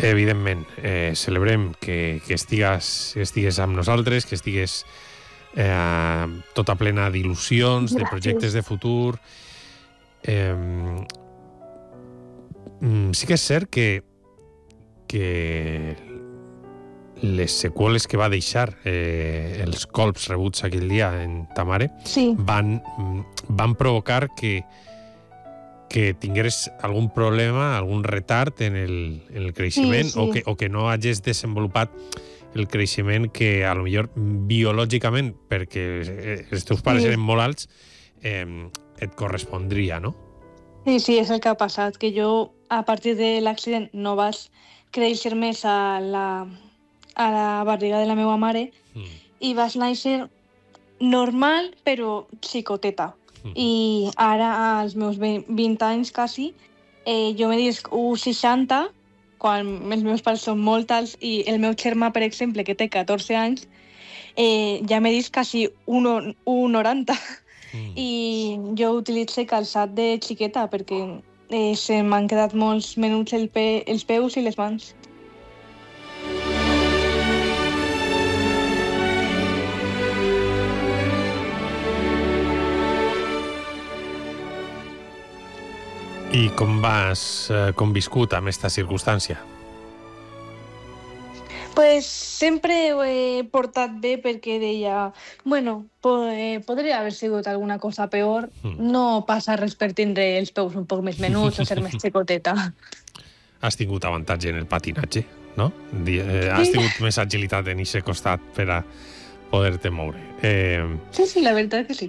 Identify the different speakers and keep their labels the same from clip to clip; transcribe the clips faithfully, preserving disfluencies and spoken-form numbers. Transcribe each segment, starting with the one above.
Speaker 1: evidentment, eh, celebrem que, que estigues, estigues amb nosaltres, que estigues eh, tota plena d'il·lusions, de projectes de futur. Eh, sí que és cert que, que les seqüeles que va deixar, eh, els colps rebuts aquell dia en ta mare,
Speaker 2: sí.
Speaker 1: van, van provocar que que tingueres algun problema, algun retard en el, en el creixement,
Speaker 2: sí, sí.
Speaker 1: O, que, o que no hagis desenvolupat el creixement que a lo millor biològicament, perquè els teus pares
Speaker 2: sí.
Speaker 1: eren molt alts, eh, et correspondria, no?
Speaker 2: Sí, sí, és el que ha passat, que jo a partir de l'accident no vaig créixer més a la, a la barriga de la meva mare mm. i vaig néixer normal però xicoteta. I ara, als meus vint anys quasi, eh, jo me disc u seixanta, quan els meus pares són molt alts, i el meu germà, per exemple, que té catorze anys, eh, ja me disc quasi un noranta. Mm. I jo utilitzo calçat de xiqueta perquè eh, se m'han quedat molts menuts el pe els peus i les mans.
Speaker 1: I com vas eh, conviscut amb aquesta circumstància?
Speaker 2: Pues sempre ho he portat bé perquè deia, bueno, po eh, podria haver sigut alguna cosa peor, mm. no passa res per tindre els peus un poc més menuts o ser més xicoteta.
Speaker 1: Has tingut avantatge en el patinatge, no? Eh, has
Speaker 2: sí.
Speaker 1: tingut més agilitat en aquest costat per a poder-te moure. Eh...
Speaker 2: Sí, sí, la veritat que sí.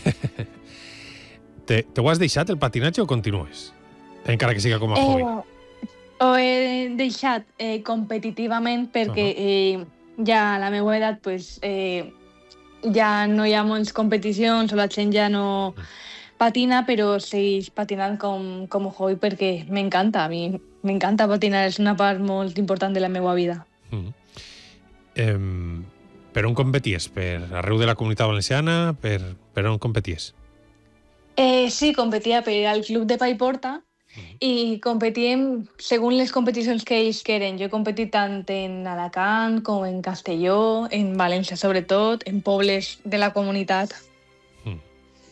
Speaker 1: Te, te ho has deixat, el patinatge, o continues? Encara que siga com a
Speaker 2: eh,
Speaker 1: hobby.
Speaker 2: Ho he deixat eh, competitivament perquè uh-huh. eh, ja a la meva edat pues, eh, ja no hi ha moltes competicions o la gent ja no uh-huh. patina, però segueix patinant com, com a hobby perquè m'encanta. A mi m'encanta patinar, és una part molt important de la meva vida.
Speaker 1: Uh-huh. eh, per on competies? Per arreu de la Comunitat Valenciana? Per, per on competies?
Speaker 2: Eh, sí, competia per al Club de Paiporta uh-huh. i competíem segons les competicions que ells queren. Jo he competit tant en Alacant com en Castelló, en València sobretot, en pobles de la comunitat.
Speaker 1: Uh-huh.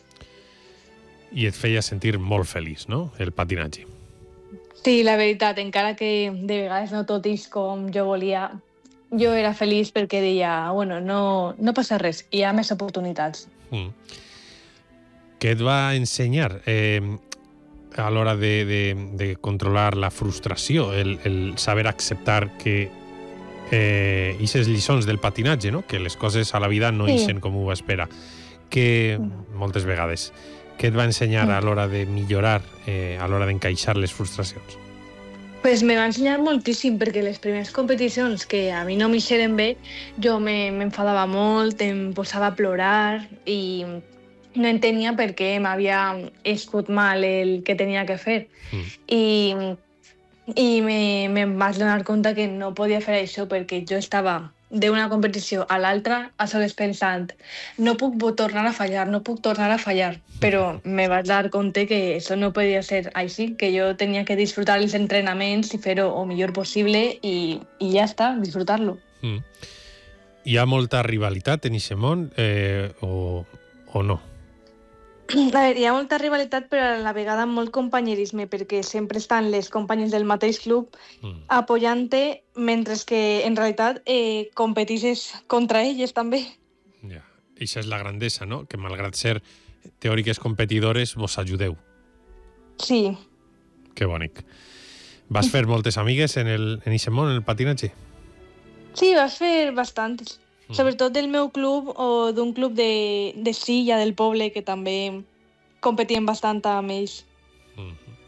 Speaker 1: I et feia sentir molt feliç, no?, el patinatge.
Speaker 2: Sí, la veritat, encara que de vegades no tot és com jo volia, jo era feliç perquè deia, bueno, no, no passa res, hi ha més oportunitats.
Speaker 1: Uh-huh. Què et va ensenyar eh, a l'hora de, de, de controlar la frustració, el, el saber acceptar que eh, aquestes lliçons del patinatge, no? Que les coses a la vida no
Speaker 2: sí.
Speaker 1: ixen com ho espera, que moltes vegades, què et va ensenyar a l'hora de millorar, eh, a l'hora d'encaixar les frustracions?
Speaker 2: Pues me va ensenyar moltíssim, perquè les primeres competicions que a mi no m'ixeren bé, jo m'enfadava molt, em posava a plorar i no entenia per què m'havia escut mal el que tenia que fer. Mm. I, i me, me vaig donar compte que no podia fer això perquè jo estava d'una competició a l'altra a soles pensant no puc tornar a fallar, no puc tornar a fallar. Però me vaig dar compte que això no podia ser així, que jo tenia que disfrutar els entrenaments i fer-ho el millor possible i, i ja està, disfrutar-lo.
Speaker 1: Mm. Hi ha molta rivalitat en aquest món eh, o, o no?
Speaker 2: A veure, hi ha molta rivalitat, però a la vegada molt companyerisme, perquè sempre estan les companyes del mateix club mm. apoyant-te, mentre que en realitat eh, competixes contra elles també.
Speaker 1: Ja, això és la grandesa, no? Que malgrat ser teòriques competidores, vos ajudeu.
Speaker 2: Sí.
Speaker 1: Que bonic. Vas fer moltes amigues en el, en aquest món, en el patinatge?
Speaker 2: Sí, vas fer bastantes. Sobretot del meu club o d'un club de, de silla del poble que també competien bastant amb ells.
Speaker 1: Uh-huh.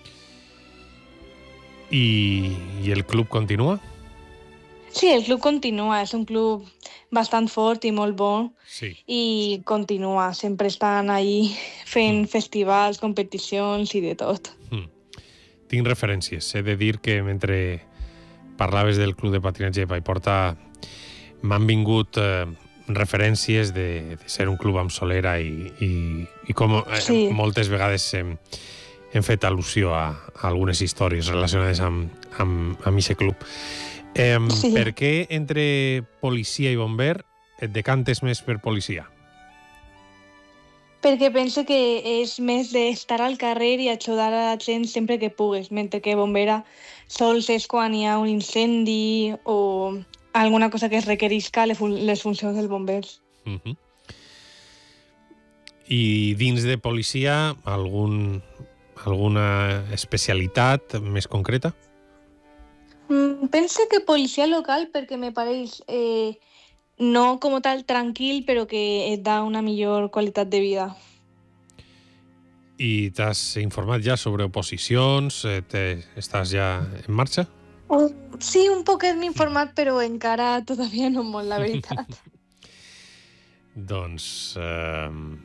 Speaker 1: I, I el club continua?
Speaker 2: Sí, el club continua. És un club bastant fort i molt bo.
Speaker 1: Sí.
Speaker 2: I continua. Sempre estan ahí fent mm. festivals, competicions i de tot.
Speaker 1: Mm. Tinc referències. He de dir que mentre parlaves del club de patinatge de Paiporta m'han vingut eh, referències de, de ser un club amb solera i, i, i com eh, sí. moltes vegades eh, hem fet al·lusió a, a algunes històries relacionades amb, amb, amb aquest club. Eh, sí. Per què entre policia i bomber et decantes més per policia?
Speaker 2: Perquè penso que és més d'estar al carrer i ajudar a la gent sempre que pugues, mentre que bombera sols és quan hi ha un incendi o alguna cosa que es requerisca les, fun les funcions dels bombers.
Speaker 1: Uh-huh. I dins de policia, algun, alguna especialitat més concreta?
Speaker 2: Mm, penso que policia local perquè me pareix... Eh, no com tal tranquil, però que et da una millor qualitat de vida.
Speaker 1: I t'has informat ja sobre oposicions? Te, estàs ja en marxa?
Speaker 2: Uh, sí, un poquet m'he informat, però encara todavía no molt, la veritat.
Speaker 1: Doncs eh,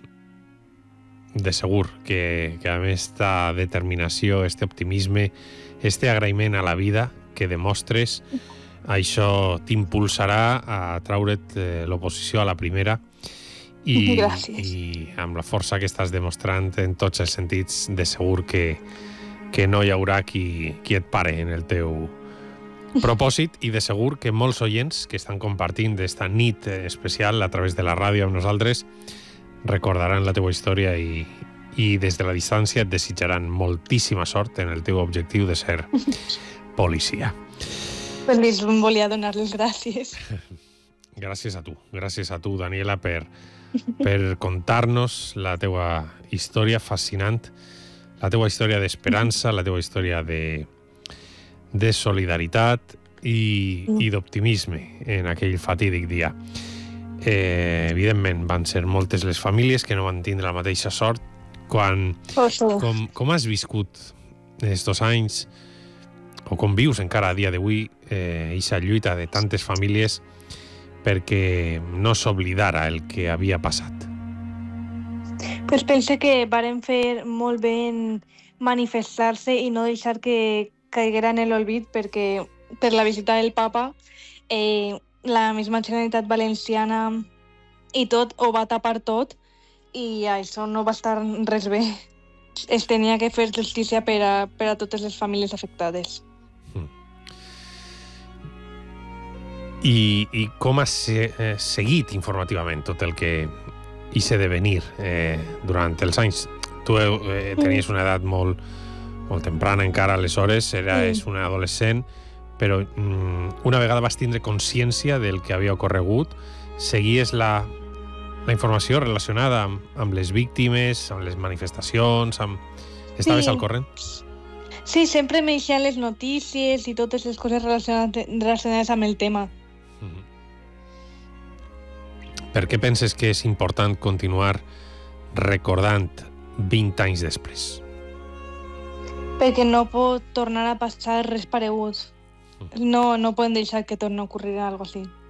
Speaker 1: de segur que, que amb aquesta determinació, este optimisme, este agraïment a la vida que demostres, això t'impulsarà a traure't eh, l'oposició a la primera i, i amb la força que estàs demostrant en tots els sentits, de segur que, que no hi haurà qui, qui et pare en el teu propòsit, i de segur que molts oients que estan compartint d'esta nit especial a través de la ràdio amb nosaltres recordaran la teua història i, i des de la distància et desitjaran moltíssima sort en el teu objectiu de ser policia.
Speaker 2: Pues volia donar les gràcies.
Speaker 1: Gràcies a tu, gràcies a tu, Daniela, per, per contar-nos la teua història fascinant, la teua història d'esperança, la teua història de, de solidaritat i, i d'optimisme en aquell fatídic dia. Eh, evidentment, van ser moltes les famílies que no van tindre la mateixa sort. Quan, com, com has viscut estos anys, o com vius encara a dia d'avui, aquesta eh, lluita de tantes famílies perquè no s'oblidara el que havia passat?
Speaker 2: Pues pense que varen fer molt bé en manifestar-se i no deixar que caiguera en l'olvid, perquè per la visita del papa eh, la misma Generalitat Valenciana i tot ho va tapar tot i això no va estar res bé. Es tenia que fer justícia per a, per a totes les famílies afectades.
Speaker 1: I, i com has eh, seguit informativament tot el que hi s'ha de venir eh, durant els anys? Tu eh, tenies una edat molt, molt temprana encara, aleshores, eres una adolescent, però mm, una vegada vas tindre consciència del que havia ocorregut, seguies la, la informació relacionada amb, amb les víctimes, amb les manifestacions, amb... estaves sí. al corrent?
Speaker 2: Sí, sempre me deixen les notícies i totes les coses relacionades, relacionades amb el tema.
Speaker 1: Per què penses que és important continuar recordant vint anys després?
Speaker 2: Perquè no pot tornar a passar res paregut. No, no poden deixar que torni a ocórrer algo així.